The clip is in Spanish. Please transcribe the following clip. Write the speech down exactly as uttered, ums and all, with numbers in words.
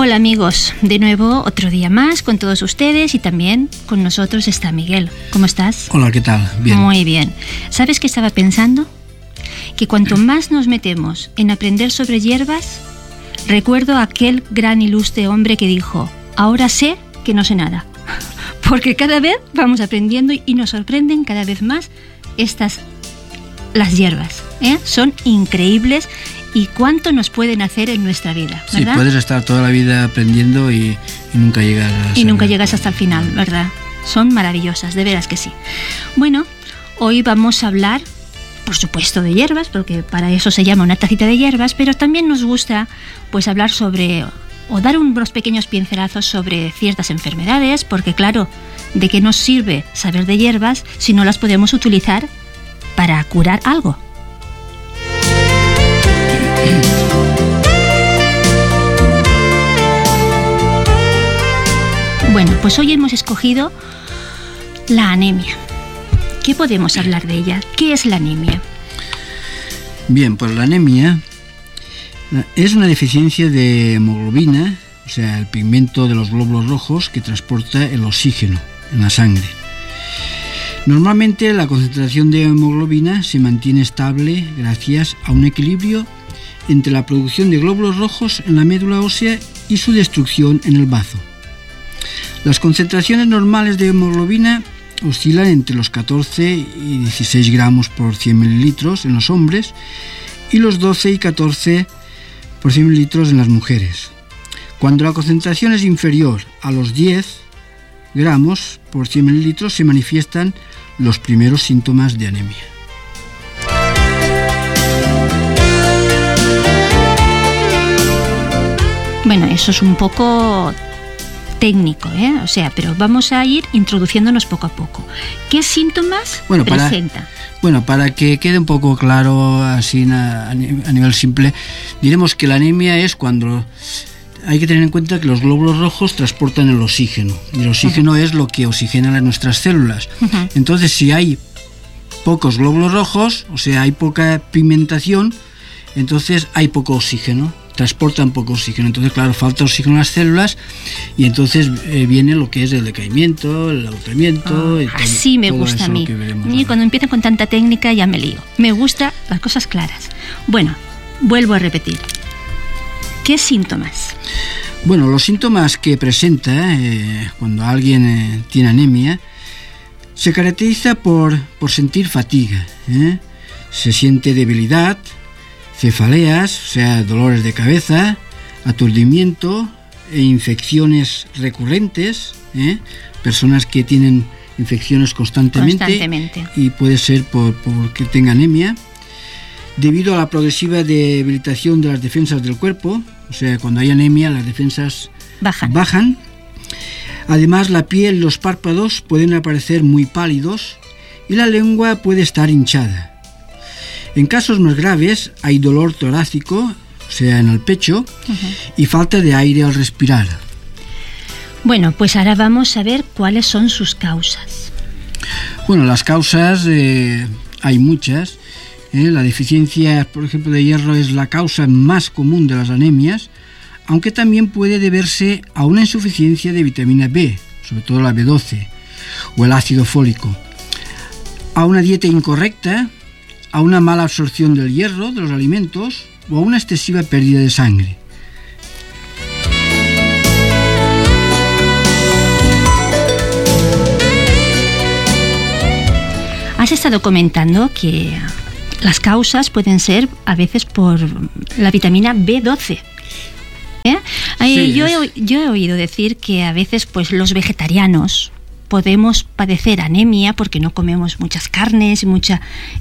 Hola amigos, de nuevo otro día más con todos ustedes y también con nosotros está Miguel. ¿Cómo estás? Hola, ¿qué tal? Bien. Muy bien. ¿Sabes qué estaba pensando? Que cuanto más nos metemos en aprender sobre hierbas, recuerdo a aquel gran ilustre hombre que dijo: ahora sé que no sé nada. Porque cada vez vamos aprendiendo y nos sorprenden cada vez más estas, las hierbas, ¿eh? Son increíbles. ¿Y cuánto nos pueden hacer en nuestra vida, verdad? Sí, puedes estar toda la vida aprendiendo y, y nunca llegar a Y nunca llegas hasta el final, ¿verdad? Son maravillosas, de veras que sí. Bueno, hoy vamos a hablar, por supuesto, de hierbas, porque para eso se llama una tacita de hierbas, pero también nos gusta pues hablar sobre, o dar unos pequeños pincelazos sobre ciertas enfermedades, porque claro, ¿de qué nos sirve saber de hierbas si no las podemos utilizar para curar algo? Bueno, pues hoy hemos escogido la anemia. ¿Qué podemos hablar de ella? ¿Qué es la anemia? Bien, pues la anemia es una deficiencia de hemoglobina, o sea, el pigmento de los glóbulos rojos que transporta el oxígeno en la sangre. Normalmente la concentración de hemoglobina se mantiene estable gracias a un equilibrio entre la producción de glóbulos rojos en la médula ósea y su destrucción en el bazo. Las concentraciones normales de hemoglobina oscilan entre los catorce y dieciséis gramos por cien mililitros en los hombres y los doce y catorce por cien mililitros en las mujeres. Cuando la concentración es inferior a los diez gramos por cien mililitros se manifiestan los primeros síntomas de anemia. Bueno, eso es un poco técnico, ¿eh? O sea, pero vamos a ir introduciéndonos poco a poco. ¿Qué síntomas bueno, para, presenta? Bueno, para que quede un poco claro, así a, a nivel simple, diremos que la anemia es cuando hay que tener en cuenta que los glóbulos rojos transportan el oxígeno. Y el oxígeno uh-huh. es lo que oxigena a nuestras células. Uh-huh. Entonces, si hay pocos glóbulos rojos, o sea, hay poca pigmentación, entonces hay poco oxígeno. Transportan poco oxígeno, entonces claro, falta oxígeno en las células y entonces eh, viene lo que es el decaimiento, el agotamiento. Oh, y todo, así me todo gusta a mí. Y cuando empiezan con tanta técnica ya me lío. Me gusta las cosas claras. Bueno, vuelvo a repetir. ¿Qué síntomas? Bueno, los síntomas que presenta eh, cuando alguien eh, tiene anemia se caracteriza por, por sentir fatiga, ¿eh? Se siente debilidad, cefaleas, o sea, dolores de cabeza, aturdimiento e infecciones recurrentes, ¿eh? Personas que tienen infecciones constantemente, constantemente. Y puede ser por, por que tenga anemia, debido a la progresiva debilitación de las defensas del cuerpo, o sea, cuando hay anemia las defensas bajan. bajan. Además, la piel y los párpados pueden aparecer muy pálidos y la lengua puede estar hinchada. En casos más graves hay dolor torácico, o sea, en el pecho, uh-huh. y falta de aire al respirar. Bueno, pues ahora vamos a ver cuáles son sus causas. Bueno, las causas eh, hay muchas. ¿eh? La deficiencia, por ejemplo, de hierro es la causa más común de las anemias, aunque también puede deberse a una insuficiencia de vitamina B, sobre todo la B doce, o el ácido fólico, a una dieta incorrecta, a una mala absorción del hierro de los alimentos o a una excesiva pérdida de sangre. Has estado comentando que las causas pueden ser a veces por la vitamina B doce. ¿Eh? Sí, yo, es... he, yo he oído decir que a veces pues los vegetarianos podemos padecer anemia porque no comemos muchas carnes y mucha